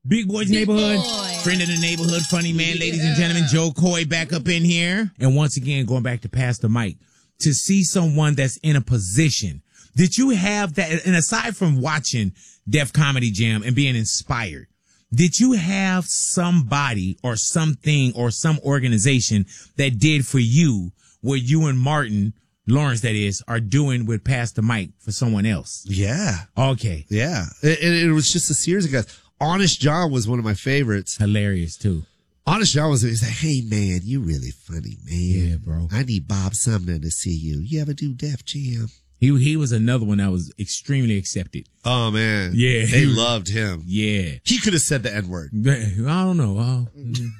Big Boy's Neighborhood, friend of the neighborhood, funny man, ladies and gentlemen, Joe Coy back up in here. And once again, going back to Pastor Mike, to see someone that's in a position, did you have that, and aside from watching Def Comedy Jam and being inspired, did you have somebody or something or some organization that did for you what you and Martin Lawrence, that is, are doing with Pastor Mike for someone else? Yeah. Okay. Yeah. It was just a series of guys. Honest John was one of my favorites. Hilarious, too. Honest John he's like, hey, man, you really funny, man. Yeah, bro. I need Bob Sumner to see you. You ever do Def Jam? He was another one that was extremely accepted. Oh, man. Yeah. They loved him. Yeah. He could have said the N-word. I don't know.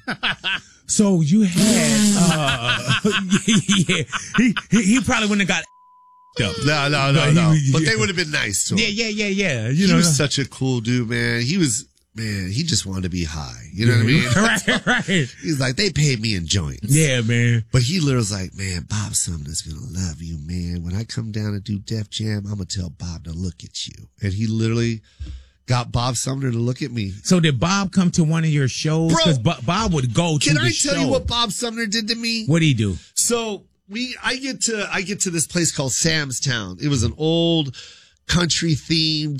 So you had, yeah, he probably wouldn't have got up. No. But they would have been nice to him. Yeah. He was such a cool dude, man. He just wanted to be high. You know what I mean? Right. He's like, they paid me in joints. Yeah, man. But he literally was like, man, Bob Sumner's going to love you, man. When I come down and do Def Jam, I'm going to tell Bob to look at you. And he literally got Bob Sumner to look at me. So did Bob come to one of your shows? Bro, because Bob would go to the show. Can I tell you what Bob Sumner did to me? What'd he do? So I get to this place called Sam's Town. It was an old country themed,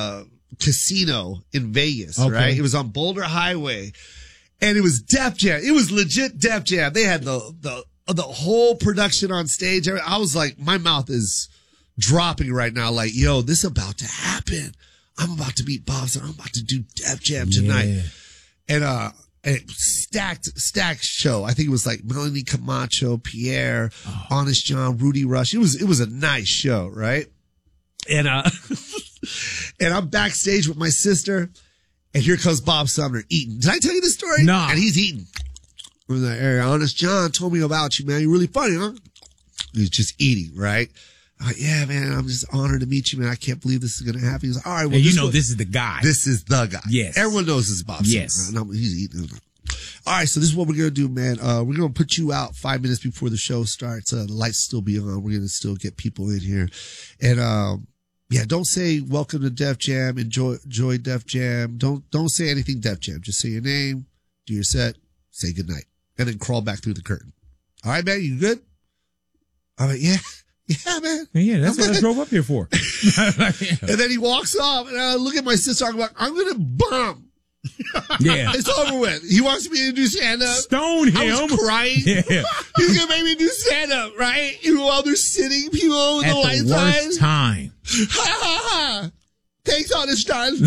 casino in Vegas, okay. Right? It was on Boulder Highway and it was Def Jam. It was legit Def Jam. They had the whole production on stage. I was like, my mouth is dropping right now. Like, yo, this is about to happen. I'm about to meet Bob Sumner. I'm about to do Def Jam tonight. Yeah. And stacked show. I think it was like Melanie Camacho, Pierre, Honest John, Rudy Rush. It was a nice show, right? And and I'm backstage with my sister, and here comes Bob Sumner eating. Did I tell you this story? No. And he's eating. I was like, hey, Honest John told me about you, man. You're really funny, huh? He's just eating, right? I'm like, yeah, man, I'm just honored to meet you, man. I can't believe this is going to happen. He's like, all right, well, and this is the guy. This is the guy. Yes. Everyone knows this is Bob Sumner. Yes. Right? He's eating. All right, so this is what we're going to do, man. We're going to put you out 5 minutes before the show starts. The lights still be on. We're going to still get people in here. And, yeah, don't say welcome to Def Jam, enjoy Def Jam. Don't say anything Def Jam. Just say your name, do your set, say goodnight, and then crawl back through the curtain. All right, man, you good? I'm like, yeah. Yeah, man. Yeah, that's what I drove up here for. And then he walks off, and I look at my sister. I'm like, I'm going to bomb. Yeah. It's over with. He wants me to do stand-up. Stone him. I was crying. Yeah. He's going to make me do stand-up, right? While they're sitting, people with the lights on. At the worst time. Ha, ha, ha. Thanks, Honest John.